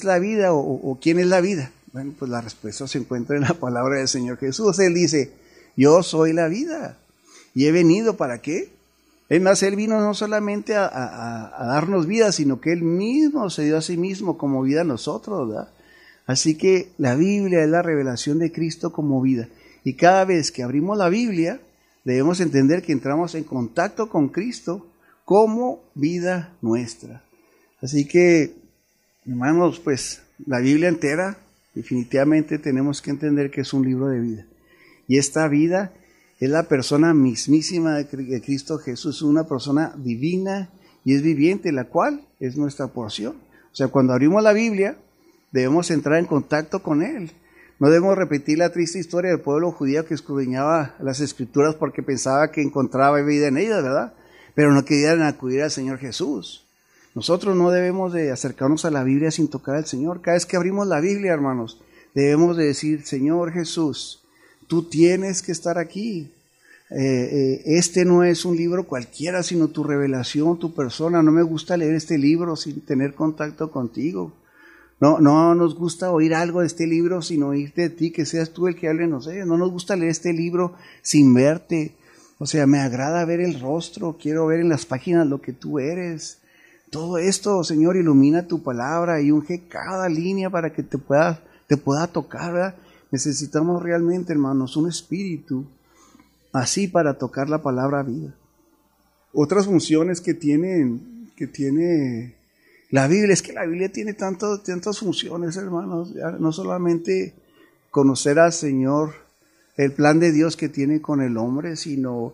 la vida o quién es la vida? Bueno, pues la respuesta se encuentra en la palabra del Señor Jesús. Él dice, yo soy la vida. ¿Y he venido para qué? Es más, Él vino no solamente a darnos vida, sino que Él mismo se dio a sí mismo como vida a nosotros, ¿verdad? Así que la Biblia es la revelación de Cristo como vida. Y cada vez que abrimos la Biblia, debemos entender que entramos en contacto con Cristo como vida nuestra. Así que, hermanos, pues la Biblia entera, definitivamente tenemos que entender que es un libro de vida. Y esta vida es la persona mismísima de Cristo Jesús, una persona divina y es viviente, la cual es nuestra porción. O sea, cuando abrimos la Biblia, debemos entrar en contacto con Él. No debemos repetir la triste historia del pueblo judío que escudriñaba las Escrituras porque pensaba que encontraba vida en ellas, ¿verdad? Pero no querían acudir al Señor Jesús. Nosotros no debemos de acercarnos a la Biblia sin tocar al Señor. Cada vez que abrimos la Biblia, hermanos, debemos de decir, Señor Jesús, tú tienes que estar aquí. Este no es un libro cualquiera, sino tu revelación, tu persona. No me gusta leer este libro sin tener contacto contigo. No nos gusta oír algo de este libro sin oírte de ti, que seas tú el que hable, no sé. No nos gusta leer este libro sin verte. O sea, me agrada ver el rostro, quiero ver en las páginas lo que tú eres. Todo esto, Señor, ilumina tu palabra y unge cada línea para que te pueda tocar, ¿verdad? Necesitamos realmente, hermanos, un espíritu así para tocar la palabra vida. Otras funciones que tiene la Biblia, es que la Biblia tiene tantas funciones, hermanos. No solamente conocer al Señor, el plan de Dios que tiene con el hombre, sino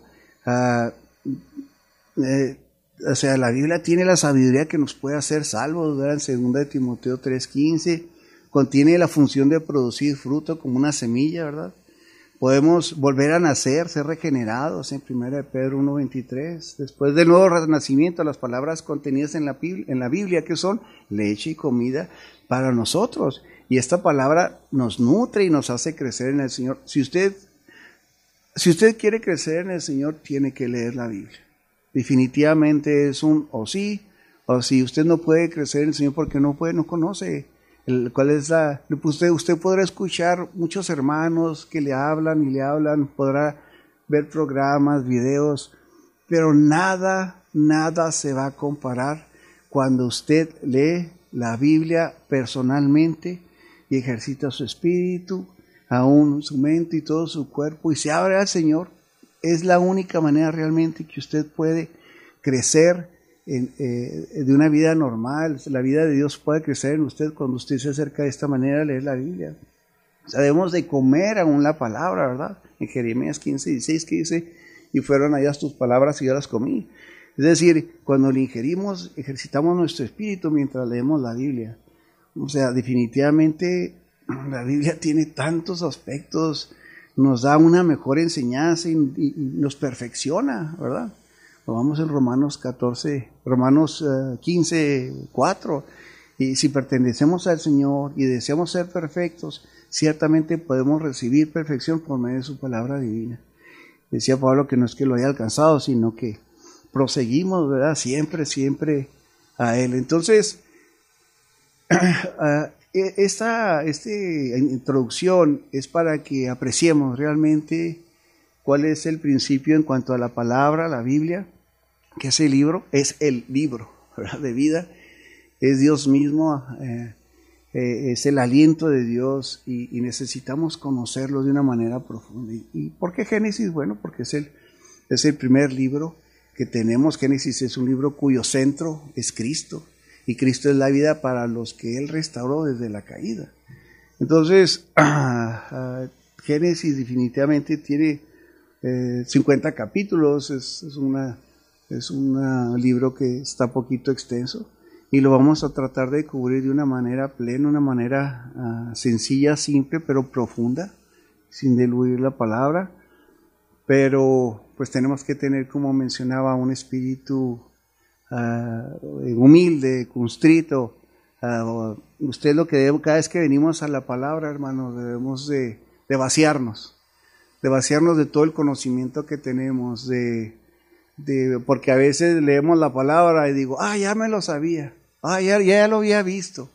o sea, la Biblia tiene la sabiduría que nos puede hacer salvos, ¿verdad? En 2 Timoteo 3:15, contiene la función de producir fruto como una semilla, ¿verdad? Podemos volver a nacer, ser regenerados en 1 Pedro 1:23. Después del nuevo renacimiento, las palabras contenidas en la Biblia, que son leche y comida para nosotros. Y esta palabra nos nutre y nos hace crecer en el Señor. Si usted quiere crecer en el Señor, tiene que leer la Biblia. Definitivamente es un o sí, o si usted no puede crecer en el Señor porque no conoce cuál es usted podrá escuchar muchos hermanos que le hablan, podrá ver programas, videos, pero nada se va a comparar cuando usted lee la Biblia personalmente y ejercita su espíritu, aún su mente y todo su cuerpo, y se abre al Señor. Es la única manera realmente que usted puede crecer de una vida normal. La vida de Dios puede crecer en usted cuando usted se acerca de esta manera a leer la Biblia. O sea, debemos de comer aún la palabra, ¿verdad? En Jeremías 15:16 que dice, y fueron allá tus palabras y yo las comí. Es decir, cuando le ingerimos, ejercitamos nuestro espíritu mientras leemos la Biblia. O sea, definitivamente la Biblia tiene tantos aspectos, nos da una mejor enseñanza y nos perfecciona, ¿verdad? Vamos en Romanos 15:4. Y si pertenecemos al Señor y deseamos ser perfectos, ciertamente podemos recibir perfección por medio de su palabra divina. Decía Pablo que no es que lo haya alcanzado, sino que proseguimos, ¿verdad? Siempre a Él. Entonces, esta introducción es para que apreciemos realmente cuál es el principio en cuanto a la palabra, la Biblia, que es el libro, ¿verdad? De vida, es Dios mismo, es el aliento de Dios y necesitamos conocerlo de una manera profunda. ¿Y por qué Génesis? Bueno, porque es el primer libro que tenemos. Génesis es un libro cuyo centro es Cristo. Y Cristo es la vida para los que Él restauró desde la caída. Entonces, Génesis definitivamente tiene 50 capítulos, es un libro que está poquito extenso y lo vamos a tratar de cubrir de una manera plena, una manera sencilla, simple, pero profunda, sin diluir la palabra. Pero pues tenemos que tener, como mencionaba, un espíritu humilde, constrito. Usted lo que debe, cada vez que venimos a la palabra, hermanos, debemos de vaciarnos de todo el conocimiento que tenemos, porque a veces leemos la palabra y digo, ya me lo sabía, ya lo había visto,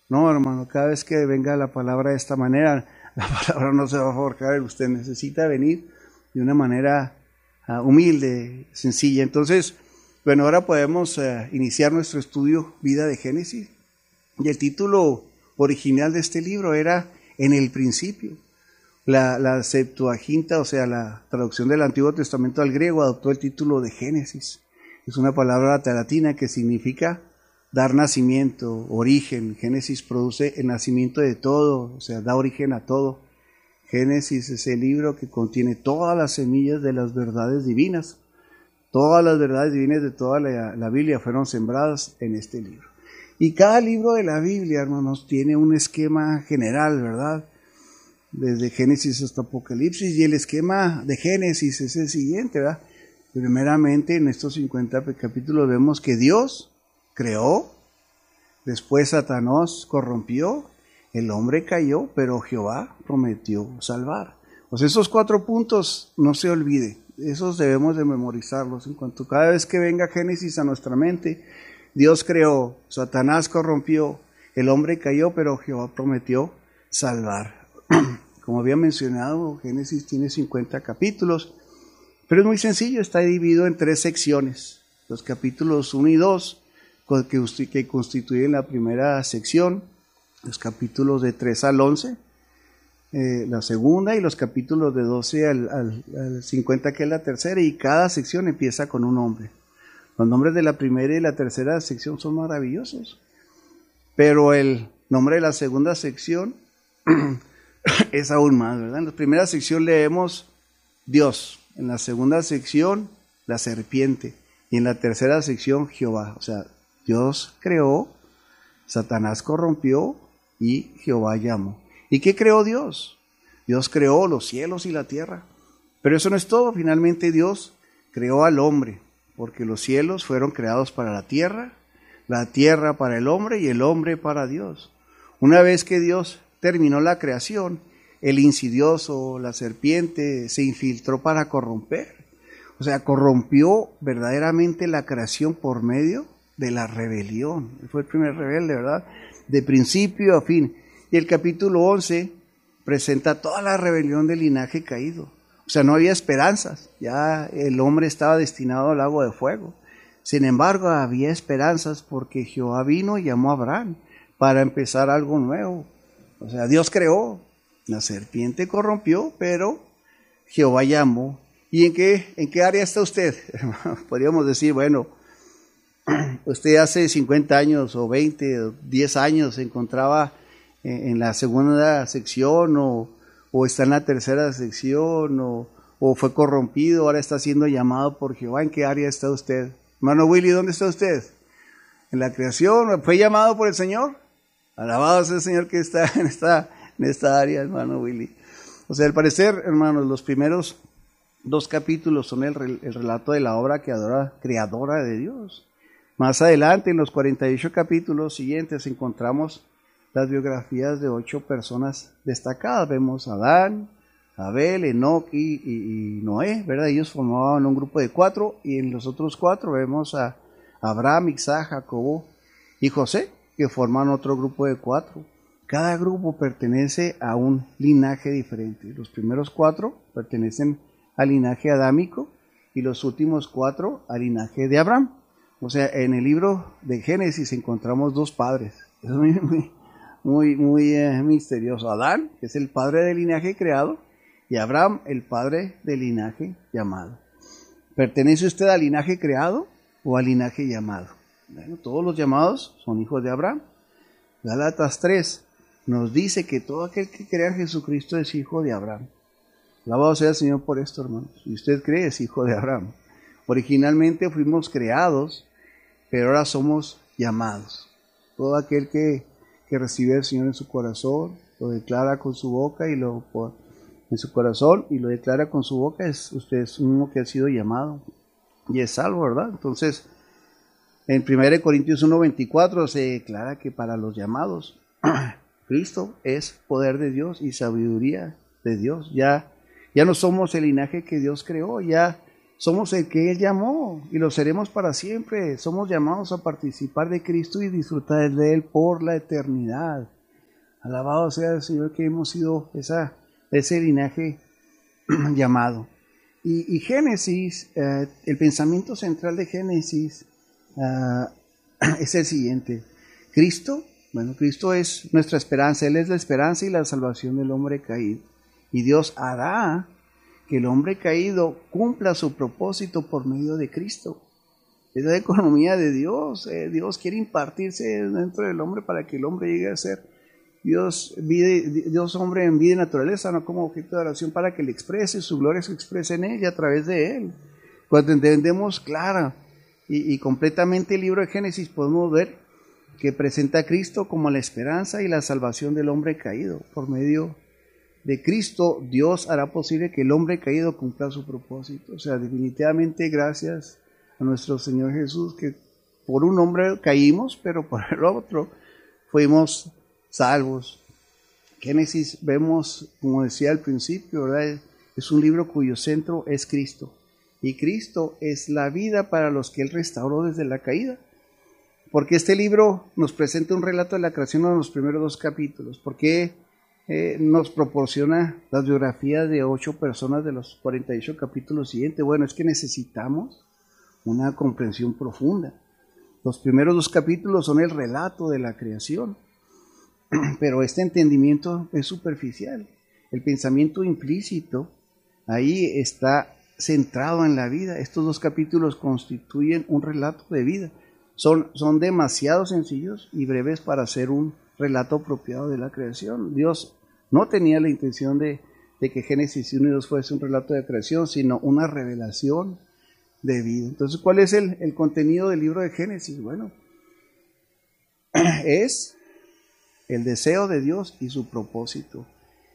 No, hermano, cada vez que venga la palabra de esta manera, la palabra no se va a forjar, usted necesita venir de una manera humilde, sencilla. Entonces, bueno, ahora podemos iniciar nuestro estudio Vida de Génesis. Y el título original de este libro era En el principio. La Septuaginta, o sea, la traducción del Antiguo Testamento al griego, adoptó el título de Génesis. Es una palabra latina que significa dar nacimiento, origen. Génesis produce el nacimiento de todo, o sea, da origen a todo. Génesis es el libro que contiene todas las semillas de las verdades divinas. Todas las verdades divinas de toda la Biblia fueron sembradas en este libro. Y cada libro de la Biblia, hermanos, tiene un esquema general, ¿verdad? Desde Génesis hasta Apocalipsis, y el esquema de Génesis es el siguiente, ¿verdad? Primeramente, en estos 50 capítulos vemos que Dios creó, después Satanás corrompió, el hombre cayó, pero Jehová prometió salvar. Pues esos 4 puntos no se olvide, esos debemos de memorizarlos. En cuanto cada vez que venga Génesis a nuestra mente, Dios creó, Satanás corrompió, el hombre cayó, pero Jehová prometió salvar. Como había mencionado, Génesis tiene 50 capítulos, pero es muy sencillo, está dividido en 3 secciones. Los capítulos 1 y 2, que constituyen la primera sección, los capítulos de 3 al 11, la segunda, y los capítulos de 12 al 50, que es la tercera, y cada sección empieza con un nombre. Los nombres de la primera y la tercera sección son maravillosos, pero el nombre de la segunda sección es aún más, ¿verdad? En la primera sección leemos Dios, en la segunda sección la serpiente, y en la tercera sección Jehová. O sea, Dios creó, Satanás corrompió y Jehová llamó. ¿Y qué creó Dios? Dios creó los cielos y la tierra, pero eso no es todo. Finalmente Dios creó al hombre, porque los cielos fueron creados para la tierra para el hombre y el hombre para Dios. Una vez que Dios terminó la creación, el insidioso, la serpiente, se infiltró para corromper. O sea, corrompió verdaderamente la creación por medio de la rebelión. Fue el primer rebelde, ¿verdad? De principio a fin. Y el capítulo 11 presenta toda la rebelión del linaje caído. O sea, no había esperanzas. Ya el hombre estaba destinado al lago de fuego. Sin embargo, había esperanzas porque Jehová vino y llamó a Abraham para empezar algo nuevo. O sea, Dios creó, la serpiente corrompió, pero Jehová llamó. ¿Y en qué área está usted? Podríamos decir, bueno, usted hace 50 años o 20 o 10 años se encontraba en la segunda sección o está en la tercera sección o fue corrompido, ahora está siendo llamado por Jehová. ¿En qué área está usted? Hermano Willy, ¿dónde está usted? ¿En la creación? ¿Fue llamado por el Señor? Alabado sea el Señor que está en esta área, hermano Willy. O sea, al parecer, hermanos, los primeros 2 capítulos son el relato de la obra creadora de Dios. Más adelante, en los 48 capítulos siguientes, encontramos las biografías de 8 personas destacadas. Vemos a Adán, Abel, Enoc y Noé, ¿verdad? Ellos formaban un grupo de 4, y en los otros 4 vemos a Abraham, Isaac, Jacobo y José, que forman otro grupo de 4. Cada grupo pertenece a un linaje diferente. Los primeros 4 pertenecen al linaje adámico y los últimos 4 al linaje de Abraham. O sea, en el libro de Génesis encontramos 2 padres. Es muy misterioso. Adán, que es el padre del linaje creado, y Abraham, el padre del linaje llamado. ¿Pertenece usted al linaje creado o al linaje llamado? Bueno, todos los llamados son hijos de Abraham. Gálatas 3 nos dice que todo aquel que crea en Jesucristo es hijo de Abraham. Alabado sea el Señor por esto, hermanos. Si usted cree, es hijo de Abraham. Originalmente fuimos creados, pero ahora somos llamados. Todo aquel que recibe al Señor en su corazón, lo declara con su boca en su corazón y lo declara con su boca, usted es uno que ha sido llamado y es salvo, ¿verdad? Entonces, en 1 Corintios 1:24 se declara que para los llamados, Cristo es poder de Dios y sabiduría de Dios. Ya no somos el linaje que Dios creó, ya Somos el que Él llamó y lo seremos para siempre. Somos llamados a participar de Cristo y disfrutar de Él por la eternidad. Alabado sea el Señor que hemos sido ese linaje llamado. Y Génesis, el pensamiento central de Génesis es el siguiente. Cristo es nuestra esperanza. Él es la esperanza y la salvación del hombre caído. Y Dios hará que el hombre caído cumpla su propósito por medio de Cristo. Es la economía de Dios. Dios quiere impartirse dentro del hombre para que el hombre llegue a ser Dios hombre en vida y naturaleza, no como objeto de oración, para que le exprese, su gloria se exprese en él y a través de él. Cuando entendemos clara y completamente el libro de Génesis, podemos ver que presenta a Cristo como la esperanza y la salvación del hombre caído. Por medio de Cristo, Dios hará posible que el hombre caído cumpla su propósito. O sea, definitivamente gracias a nuestro Señor Jesús, que por un hombre caímos, pero por el otro fuimos salvos. Génesis vemos, como decía al principio, ¿verdad? Es un libro cuyo centro es Cristo. Y Cristo es la vida para los que Él restauró desde la caída. Porque este libro nos presenta un relato de la creación en los primeros 2 capítulos. Porque nos proporciona las biografías de 8 personas de los 48 capítulos siguientes. Bueno, es que necesitamos una comprensión profunda. Los primeros 2 capítulos son el relato de la creación. Pero este entendimiento es superficial. El pensamiento implícito ahí está centrado en la vida. Estos 2 capítulos constituyen un relato de vida. Son demasiado sencillos y breves para ser un relato apropiado de la creación. Dios no tenía la intención de que Génesis 1 y 2 fuese un relato de creación, sino una revelación de vida. Entonces, ¿cuál es el contenido del libro de Génesis? Bueno, es el deseo de Dios y su propósito.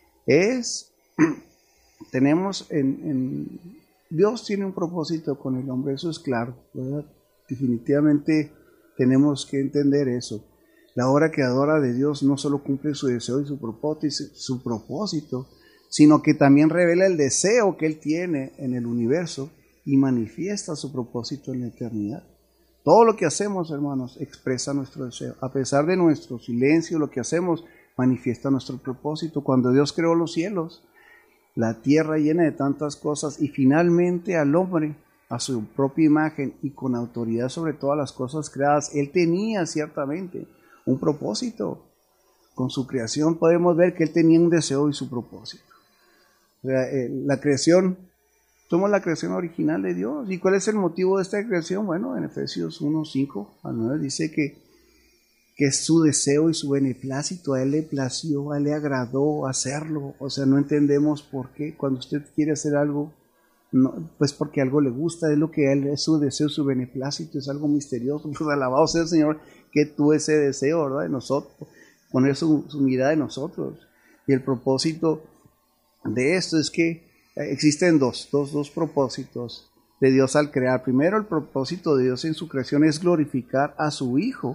Dios tiene un propósito con el hombre, eso es claro, ¿verdad? Definitivamente tenemos que entender eso. La obra creadora de Dios no solo cumple su deseo y su propósito, sino que también revela el deseo que Él tiene en el universo y manifiesta su propósito en la eternidad. Todo lo que hacemos, hermanos, expresa nuestro deseo. A pesar de nuestro silencio, lo que hacemos manifiesta nuestro propósito. Cuando Dios creó los cielos, la tierra llena de tantas cosas, y finalmente al hombre, a su propia imagen y con autoridad sobre todas las cosas creadas, Él tenía ciertamente un propósito. Con su creación podemos ver que Él tenía un deseo y su propósito. O sea, la creación, somos la creación original de Dios. ¿Y cuál es el motivo de esta creación? Bueno, en Efesios 1, 5 al 9 dice que es su deseo y su beneplácito. A Él le plació, a Él le agradó hacerlo. O sea, no entendemos por qué. Cuando usted quiere hacer algo, no, pues porque algo le gusta, es lo que a Él es su deseo, su beneplácito, es algo misterioso. Pues alabado sea el Señor que tuvo ese deseo, ¿verdad? De nosotros, poner su mirada en nosotros. Y el propósito de esto es que existen dos propósitos de Dios al crear. Primero, el propósito de Dios en su creación es glorificar a su Hijo.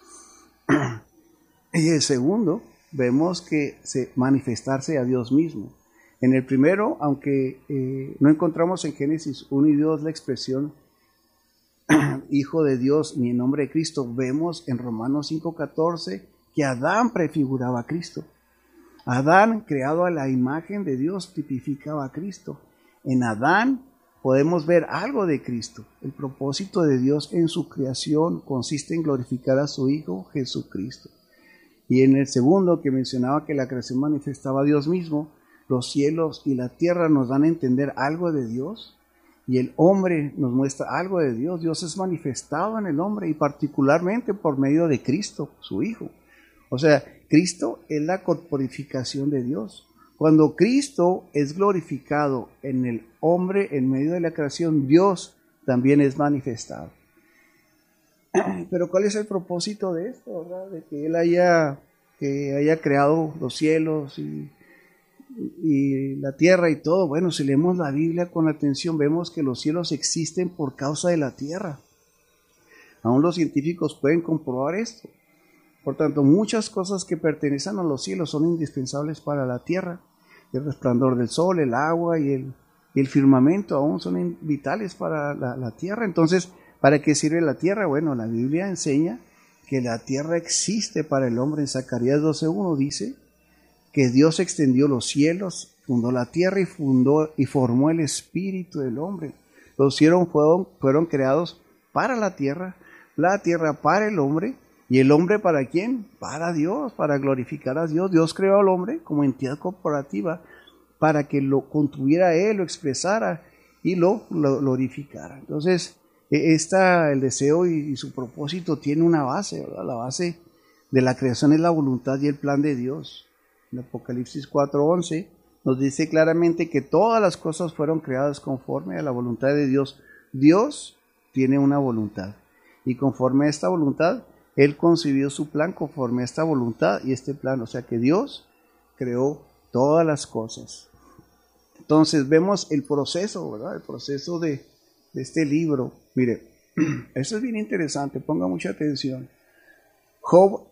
Y el segundo, vemos que manifestarse a Dios mismo. En el primero, aunque no encontramos en Génesis 1 y 2 la expresión Hijo de Dios ni en nombre de Cristo, vemos en Romanos 5:14 que Adán prefiguraba a Cristo. Adán, creado a la imagen de Dios, tipificaba a Cristo. En Adán podemos ver algo de Cristo. El propósito de Dios en su creación consiste en glorificar a su Hijo Jesucristo. Y en el segundo, que mencionaba que la creación manifestaba a Dios mismo, los cielos y la tierra nos dan a entender algo de Dios, y el hombre nos muestra algo de Dios. Dios es manifestado en el hombre, y particularmente por medio de Cristo, su Hijo. O sea, Cristo es la corporificación de Dios. Cuando Cristo es glorificado en el hombre en medio de la creación, Dios también es manifestado. Pero ¿cuál es el propósito de esto, verdad? De que Él haya creado los cielos y la tierra y todo. Bueno, si leemos la Biblia con atención, vemos que los cielos existen por causa de la tierra. Aún los científicos pueden comprobar esto. Por tanto, muchas cosas que pertenecen a los cielos son indispensables para la tierra. El resplandor del sol, el agua y y el firmamento aún son vitales para la tierra. Entonces, ¿para qué sirve la tierra? Bueno, la Biblia enseña que la tierra existe para el hombre. En Zacarías 12:1 dice que Dios extendió los cielos, fundó la tierra y formó el espíritu del hombre. Los cielos fueron creados para la tierra para el hombre, y el hombre ¿para quién? Para Dios, para glorificar a Dios. Dios creó al hombre como entidad corporativa para que lo contuviera a él, lo expresara y lo glorificara. Entonces, el deseo y su propósito tiene una base, ¿verdad? La base de la creación es la voluntad y el plan de Dios. En Apocalipsis 4:11 nos dice claramente que todas las cosas fueron creadas conforme a la voluntad de Dios. Dios tiene una voluntad, y conforme a esta voluntad, Él concibió su plan conforme a esta voluntad y este plan. O sea que Dios creó todas las cosas. Entonces vemos el proceso, ¿verdad? El proceso de este libro. Mire, esto es bien interesante, ponga mucha atención. Job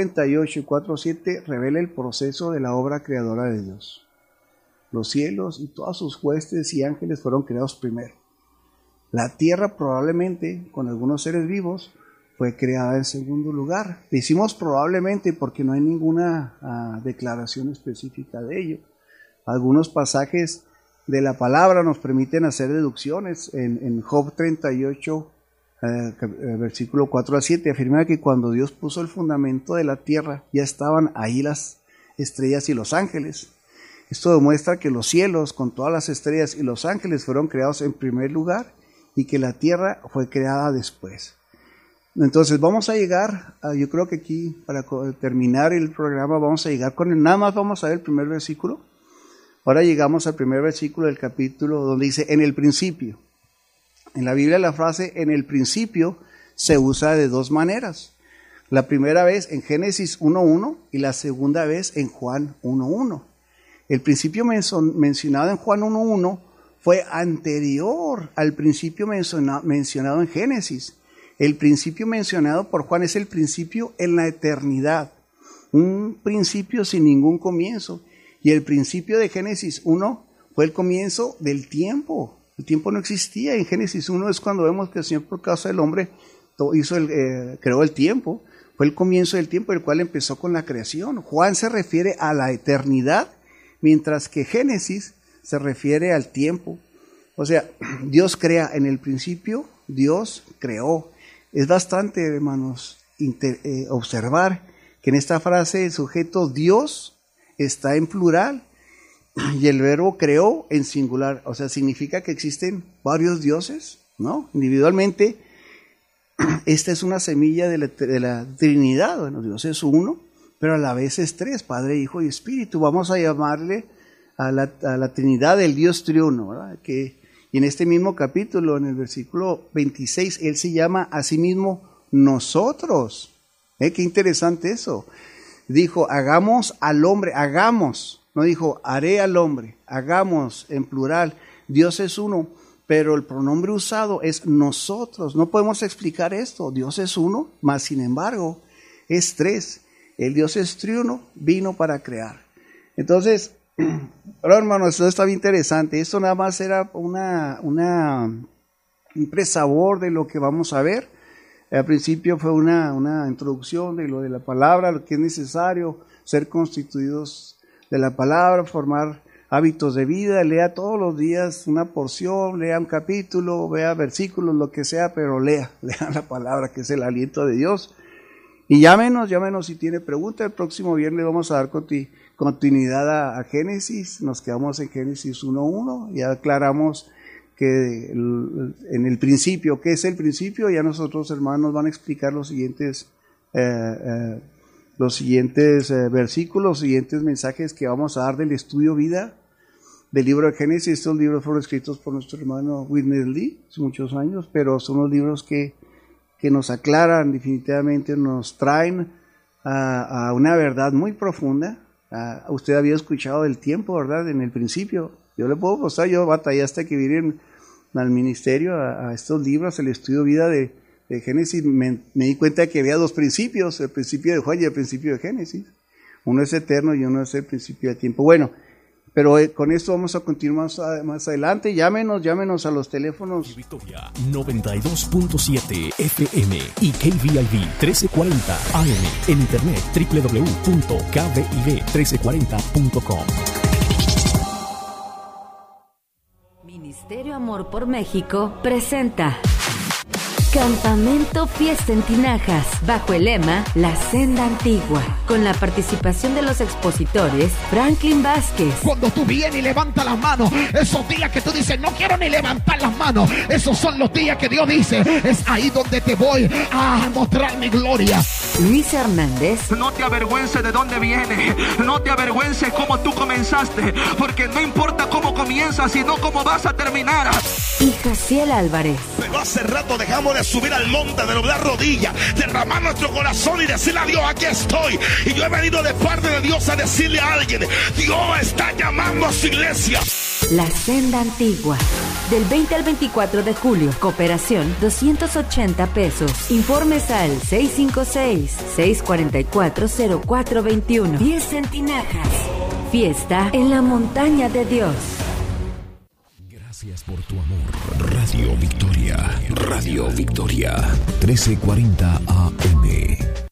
38:4-7 revela el proceso de la obra creadora de Dios. Los cielos y todas sus huestes y ángeles fueron creados primero. La tierra probablemente, con algunos seres vivos, fue creada en segundo lugar. Decimos probablemente porque no hay ninguna declaración específica de ello. Algunos pasajes de la palabra nos permiten hacer deducciones. En Job 38, versículo 4-7, afirma que cuando Dios puso el fundamento de la tierra, ya estaban ahí las estrellas y los ángeles. Esto demuestra que los cielos, con todas las estrellas y los ángeles, fueron creados en primer lugar y que la tierra fue creada después. Entonces vamos a llegar, yo creo que aquí para terminar el programa vamos a llegar nada más vamos a ver el primer versículo. Ahora llegamos al primer versículo del capítulo donde dice en el principio. En la Biblia la frase en el principio se usa de dos maneras. La primera vez en Génesis 1:1 y la segunda vez en Juan 1:1. El principio mencionado en Juan 1:1 fue anterior al principio mencionado en Génesis. El principio mencionado por Juan es el principio en la eternidad, un principio sin ningún comienzo. Y el principio de Génesis 1 fue el comienzo del tiempo. El tiempo no existía. En Génesis 1 es cuando vemos que el Señor, por causa del hombre, creó el tiempo. Fue el comienzo del tiempo, el cual empezó con la creación. Juan se refiere a la eternidad, mientras que Génesis se refiere al tiempo. O sea, Dios crea. En el principio, Dios creó. Es bastante, hermanos, observar que en esta frase el sujeto Dios está en plural y el verbo creó en singular. O sea, significa que existen varios dioses, ¿no? Individualmente, esta es una semilla de la Trinidad. Bueno, Dios es uno, pero a la vez es tres, Padre, Hijo y Espíritu. Vamos a llamarle a la Trinidad el Dios triuno, ¿verdad? Y en este mismo capítulo, en el versículo 26, Él se llama a sí mismo nosotros. Qué interesante eso. Dijo, hagamos al hombre, hagamos. No dijo, haré al hombre, hagamos en plural. Dios es uno, pero el pronombre usado es nosotros. No podemos explicar esto. Dios es uno, mas sin embargo es tres. El Dios es triuno, vino para crear. Entonces, ahora, hermanos, esto está bien interesante. Esto nada más era un presabor de lo que vamos a ver. Al principio fue una introducción de lo de la palabra, lo que es necesario, ser constituidos de la palabra, formar hábitos de vida. Lea todos los días una porción, lea un capítulo, vea versículos, lo que sea, pero lea la palabra, que es el aliento de Dios. Y llámenos si tiene pregunta. El próximo viernes vamos a dar continuidad a Génesis. Nos quedamos en Génesis 1:1. Ya aclaramos que en el principio, ¿qué es el principio? Ya nosotros, hermanos, van a explicar los siguientes versículos, los siguientes mensajes que vamos a dar del estudio vida del libro de Génesis. Estos libros fueron escritos por nuestro hermano Witness Lee hace muchos años, pero son los libros que nos aclaran, definitivamente nos traen a una verdad muy profunda. Usted había escuchado del tiempo, ¿verdad? En el principio. Yo le puedo mostrar, yo batallé hasta que vine al ministerio a estos libros, el estudio vida de Génesis. Me di cuenta que había dos principios, el principio de Juan y el principio de Génesis. Uno es eterno y uno es el principio de tiempo. Bueno, Pero con esto vamos a continuar más adelante. Llámenos a los teléfonos. Victoria 92.7 FM y KVIV 1340 AM. En internet www.kviv1340.com. Ministerio Amor por México presenta Campamento Fiesta en Tinajas, bajo el lema La Senda Antigua, con la participación de los expositores Franklin Vázquez. Cuando tú vienes y levantas las manos, esos días que tú dices, no quiero ni levantar las manos, esos son los días que Dios dice, es ahí donde te voy a mostrar mi gloria. Luis Hernández. No te avergüences de dónde vienes, no te avergüences cómo tú comenzaste, porque no importa cómo comienzas, sino cómo vas a terminar. Y Jaciel Álvarez. Pero hace rato dejamos de subir al monte, de doblar rodillas, derramar nuestro corazón y decirle a Dios, aquí estoy. Y yo he venido de parte de Dios a decirle a alguien, Dios está llamando a su iglesia. La Senda Antigua. Del 20 al 24 de julio. Cooperación, 280 pesos. Informes al 656-644-0421. 10 en Tinajas. Fiesta en la montaña de Dios. Gracias por tu amor. Radio Victoria. Radio Victoria. 1340 AM.